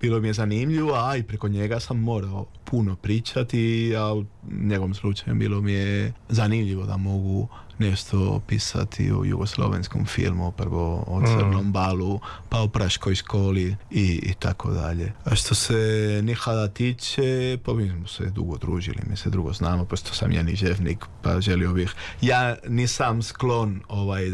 bilo mi je zanimljivo, a i preko njega sam morao puno pričati, a u njegovom slučaju bilo mi je zanimljivo da mogu nešto pisati o jugoslovenskom filmu, prvo o Crnom balu, pa o Praškoj školi i tako dalje. A što se Nihada tiče, pa mi smo se dugo družili, mi se dugo znamo, pošto sam ja književnik, pa želio bih, ja nisam sklon